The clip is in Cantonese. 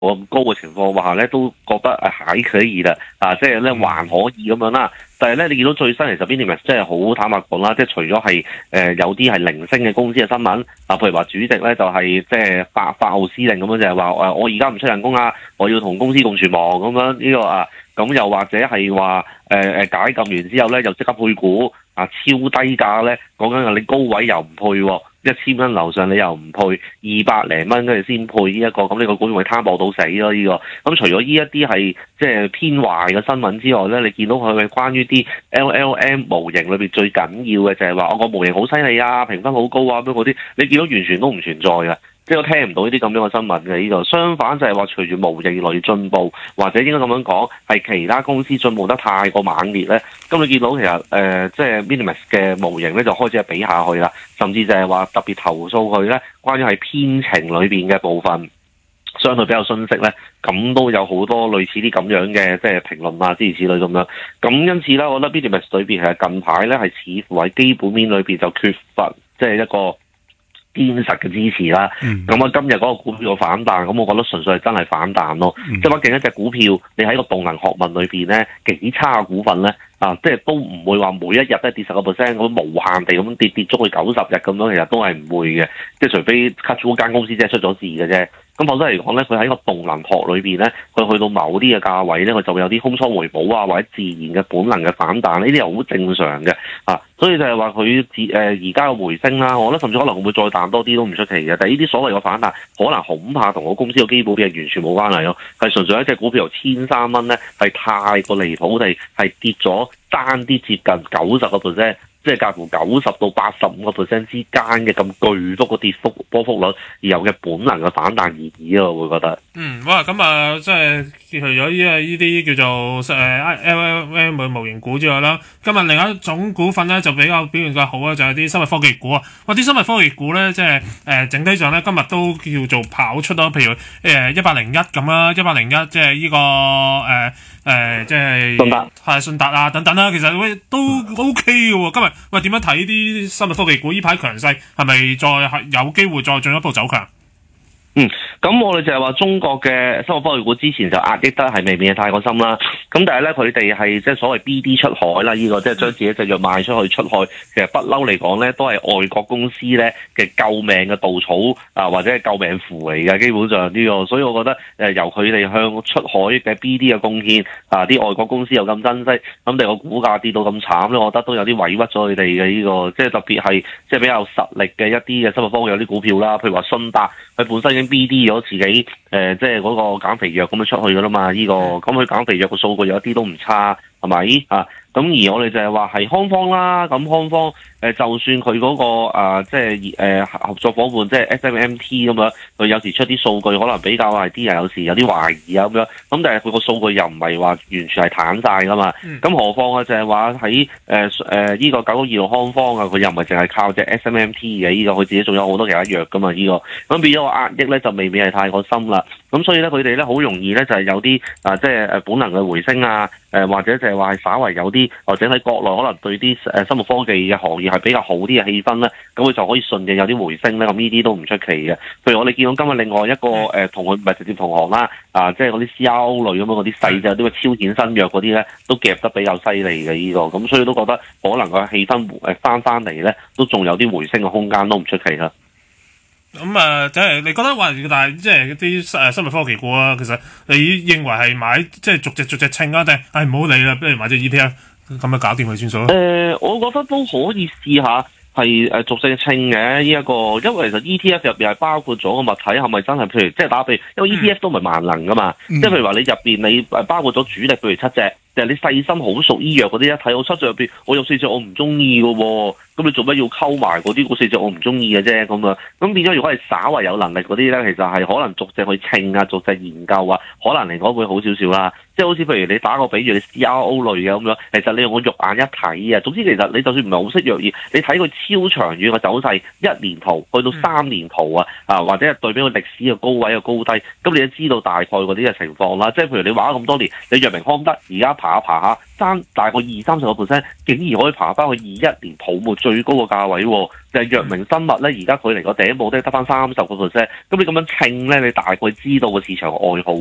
咁高嘅情況下咧，都覺得還可以啦，即係咧還可以咁樣啦。但係咧，你見到最新其實 Minimax 即係好坦白講啦，即係除咗係有啲係零星嘅公司嘅新聞，譬如話主席咧就係即係發號施令咁樣，就係話我而家唔出人工啊，我要同公司共存亡咁樣呢個咁又或者係話解禁完之後咧，又即刻配股超低價咧，講緊你高位又唔配喎。1000蚊樓上你又唔配，200零蚊跟住先配呢一個，咁呢個股會攤薄到死咯呢個。咁除咗呢一啲係即係偏壞嘅新聞之外咧，你見到佢關於啲 LLM 模型裏邊最緊要嘅就係話我個模型好犀利啊，評分好高啊咁嗰啲，你見到完全都唔存在嘅。即係我聽唔到呢啲咁樣嘅新聞嘅呢個，相反就係話隨住模型類進步，或者應該咁樣講係其他公司進步得太過猛烈咧，咁你見到其實即係 Minimax 嘅模型咧就開始係比下去啦，甚至就係話特別投訴佢咧，關於係編程裏邊嘅部分相對比較遜色咧，咁都有好多類似啲咁樣嘅即係評論啊諸如此類咁樣。咁因此咧，我覺得 Minimax 裏邊其實近排咧係似乎喺基本面裏邊就缺乏即係一個堅實嘅支持啦，咁今日嗰個股票嘅反彈，咁我覺得純粹係真係反彈咯。即係畢竟一隻股票，你喺個動能學問裏邊咧，幾差嘅股份咧，即係都唔會話每一日都係跌10%咁無限地咁跌足去90日咁樣，其實都係唔會嘅。即係除非 cut 咗間公司即係出咗事嘅啫。咁否則嚟講咧，佢喺個動能學裏邊咧，佢去到某啲嘅價位咧，佢就會有啲空倉回補啊，或者自然嘅本能嘅反彈，呢啲又好正常嘅所以就係話佢而家嘅回升啦，我覺得甚至可能會再彈多啲都唔出奇嘅。但係呢啲所謂嘅反彈，可能恐怕同個公司嘅基本面係完全冇關係咯，係純粹一隻股票由1300蚊咧，係太過離譜地係跌咗爭啲接近90%。即係介乎90到85%之間嘅咁巨幅嘅跌幅波幅率，而有嘅本能嘅反彈而已咯，我會覺得。 哇！咁即係除咗呢啲叫做LLM 嘅模型股之外啦，今日另一種股份咧就比較表現較好啊，就係啲生物科技股啊。啲生物科技股咧，即係整體上咧今日都叫做跑出咯，譬如101咁啦，101即係呢個即係信達啊等等啦，其實都 OK 嘅喎。今日點樣睇啲生物科技股呢排強勢，係咪再有機會再進一步走強？ 咁我哋就係話中國嘅生物科技股之前就壓抑得係未免係太過深啦。咁但係咧佢哋係即係所謂 BD 出海啦，呢個即係將自己隻藥賣出去出海，其實不嬲嚟講咧都係外國公司咧嘅救命嘅稻草或者係救命符嚟嘅，基本上呢個。所以我覺得由佢哋向出海嘅 BD 嘅貢獻啲外國公司又咁珍惜，咁哋個股價跌到咁慘咧，我覺得都有啲委屈咗佢哋嘅呢個，即係特別係即係比較實力嘅一啲嘅生物科技有啲股票啦，譬如話信達，佢本身已經 BD 咗自己即係嗰個減肥藥咁樣出去噶啦嘛，呢個咁佢減肥藥嘅數據有一啲都唔差，係咪咁而我哋就係話係康方啦，咁康方就算佢嗰個即係合作伙伴即係 SMMT 咁樣，佢有時出啲數據可能比較係啲人有時有啲懷疑咁樣，咁但係佢個數據又唔係話完全係攤晒噶嘛，咁何況就係話喺呢個9926康方佢又唔係淨係靠隻 SMMT 嘅呢個，佢自己仲有好多其他藥噶嘛呢個，咁變咗個壓抑咧就未免係太過深啦。咁所以咧佢哋咧好容易咧就係有啲即係本能嘅回升或者就係話係稍為有啲或者喺國內可能對啲生物科技嘅行業係比較好啲嘅氣氛咧，咁佢就可以順應有啲回升咧，咁呢啲都唔出奇嘅。譬如我哋見到今日另外一個同佢唔係直接同行啦，即係嗰啲 CRO 類咁樣嗰啲細隻啲超顯新藥嗰啲咧，都夾得比較犀利嘅呢個，咁所以都覺得可能個氣氛翻嚟咧，都仲有啲回升嘅空間，都唔出奇啦。 即係你覺得話，但係即係啲生物科技股啊，其實你認為係買即係逐隻稱啊，定係唔好理啦，不如買隻 ETF 咁樣搞掂佢算數？ 我覺得都可以試下係逐隻稱嘅呢一個，因為其實 ETF 入邊係包括咗個物體係咪真係譬如即係打譬如，因為 ETF 都唔係萬能噶嘛，即係譬如話你入邊你包括咗主力譬如7隻。就係你細心好熟醫藥嗰啲一睇，我7隻入邊我有4隻我唔中意嘅喎，咁你做乜要溝埋嗰啲4隻我唔中意嘅啫咁樣？咁變咗如果係稍為有能力嗰啲咧，其實係可能逐隻去稱逐隻研究可能嚟講會好少少啦。即係好似譬如你打個比喻，你 CRO 類嘅咁樣，其實你用個肉眼一睇總之其實你就算唔係好識藥業，你睇佢超長遠嘅走勢，1年圖去到3年圖或者係對比個歷史嘅高位嘅高低，咁你都知道大概嗰啲嘅情況啦。即係譬如你玩咗咁多年，你藥明康德而家爬下爭大概20-30%，竟然可以爬翻去21年泡沫最最高嘅價位喎，就係藥明生物咧，而家佢離個頂部都係得翻30%，咁你咁樣稱咧，你大概知道個市場嘅愛好。